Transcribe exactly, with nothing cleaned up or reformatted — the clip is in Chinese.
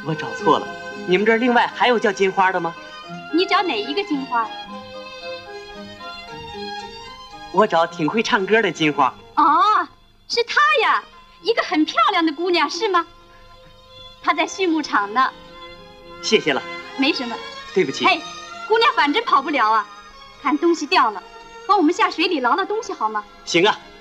我找错了，你们这儿另外还有叫金花的吗？ 你找哪一个金花？ 我找挺会唱歌的金花。 哦，是她呀，一个很漂亮的姑娘，是吗？她在畜牧场呢。 谢谢了。 没什么。 对不起。 哎，姑娘反正跑不了啊，看东西掉了，帮我们下水里捞捞东西好吗？ 行啊。